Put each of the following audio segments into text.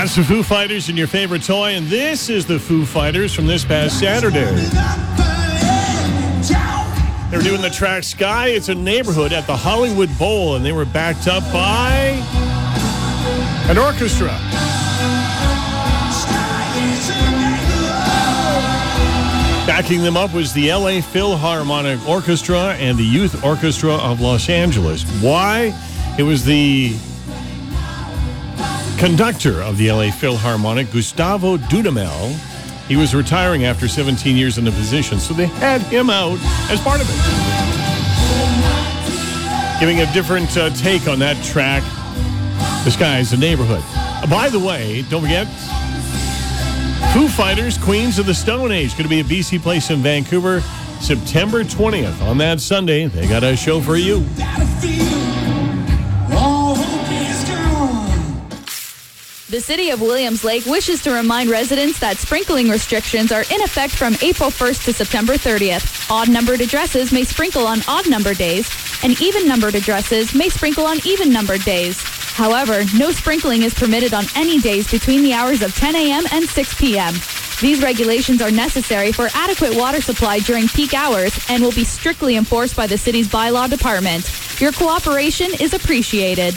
That's the Foo Fighters and your favorite toy, and this is the Foo Fighters from this past Saturday. They were doing the track Sky. It's a neighborhood at the Hollywood Bowl, and they were backed up by an orchestra. Backing them up was the LA Philharmonic Orchestra and the Youth Orchestra of Los Angeles. Why? It was the conductor of the LA Philharmonic, Gustavo Dudamel. He was retiring after 17 years in the position, so they had him out as part of it. Giving a different take on that track, The Sky's a Neighborhood. By the way, don't forget, Foo Fighters, Queens of the Stone Age, going to be at BC Place in Vancouver, September 20th. On that Sunday, they got a show for you. The City of Williams Lake wishes to remind residents that sprinkling restrictions are in effect from April 1st to September 30th. Odd-numbered addresses may sprinkle on odd-numbered days, and even-numbered addresses may sprinkle on even-numbered days. However, no sprinkling is permitted on any days between the hours of 10 a.m. and 6 p.m. These regulations are necessary for adequate water supply during peak hours and will be strictly enforced by the city's bylaw department. Your cooperation is appreciated.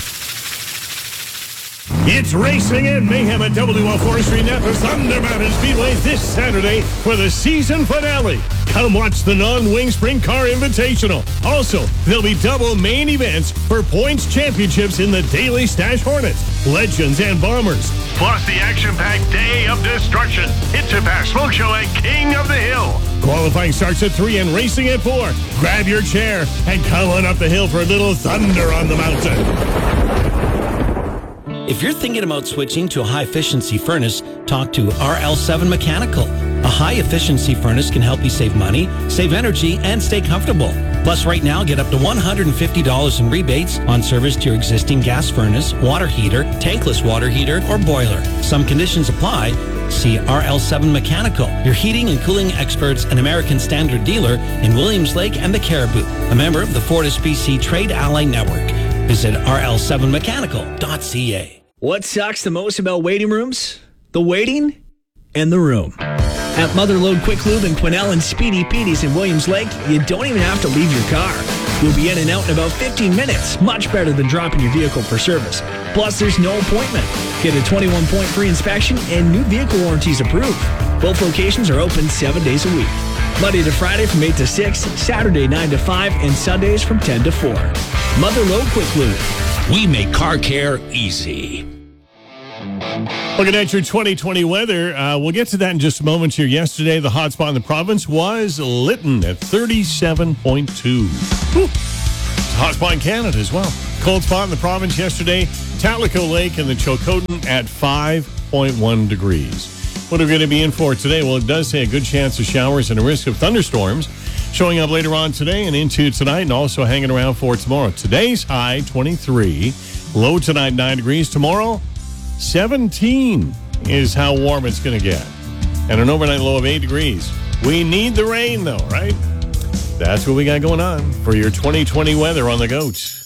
It's racing and mayhem at WL Forestry Napa Thunder Mountain Speedway this Saturday for the season finale. Come watch the non-wing Sprint Car Invitational. Also, there'll be double main events for points championships in the Daily Stash Hornets, Legends, and Bombers. Plus the action-packed Day of Destruction, Hit to Pass, Smoke Show, and King of the Hill. Qualifying starts at 3 and racing at 4. Grab your chair and come on up the hill for a little thunder on the mountain. If you're thinking about switching to a high-efficiency furnace, talk to RL7 Mechanical. A high-efficiency furnace can help you save money, save energy, and stay comfortable. Plus, right now, get up to $150 in rebates on service to your existing gas furnace, water heater, tankless water heater, or boiler. Some conditions apply. See RL7 Mechanical, your heating and cooling experts and American Standard dealer in Williams Lake and the Caribou. A member of the Fortis BC Trade Ally Network. Visit rl7mechanical.ca. What sucks the most about waiting rooms? The waiting and the room. At Motherlode Quick Lube in Quesnel and Speedy Petey's in Williams Lake, you don't even have to leave your car. You'll be in and out in about 15 minutes, much better than dropping your vehicle for service. Plus, there's no appointment. Get a 21-point free inspection and new vehicle warranties approved. Both locations are open 7 days a week. Monday to Friday from 8 to 6, Saturday 9 to 5, and Sundays from 10 to 4. Motherlode Quick Lube. We make car care easy. Looking at your 2020 weather, we'll get to that in just a moment here. Yesterday, the hot spot in the province was Lytton at 37.2. It's a hot spot in Canada as well. Cold spot in the province yesterday, Talico Lake and the Chilcotin at 5.1 degrees. What are we going to be in for today? Well, it does say a good chance of showers and a risk of thunderstorms showing up later on today and into tonight and also hanging around for tomorrow. Today's high, 23. Low tonight, 9 degrees. Tomorrow, 17 is how warm it's going to get. And an overnight low of 8 degrees. We need the rain, though, right? That's what we got going on for your 2020 weather on the GOAT.